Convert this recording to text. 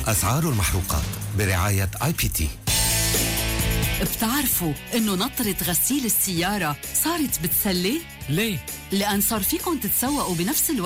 أسعار المحروقات برعاية IPT. بتعرفوا إنه نطرة غسيل السيارة صارت بتسلي؟ ليه؟ لأن صار فيكن تتسوقوا بنفس الوقت